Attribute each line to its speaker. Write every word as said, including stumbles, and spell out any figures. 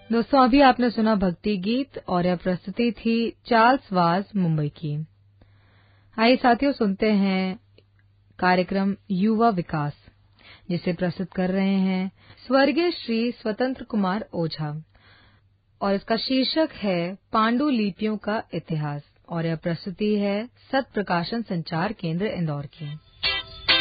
Speaker 1: दोस्तों अभी आपने सुना भक्ति गीत और यह प्रस्तुति थी चार्ल्स वाज मुंबई की। आइए साथियों सुनते हैं कार्यक्रम युवा विकास, जिसे प्रस्तुत कर रहे हैं स्वर्गीय श्री स्वतंत्र कुमार ओझा और इसका शीर्षक है पांडुलिपियों का इतिहास और यह प्रस्तुति है सत प्रकाशन संचार केंद्र इंदौर की।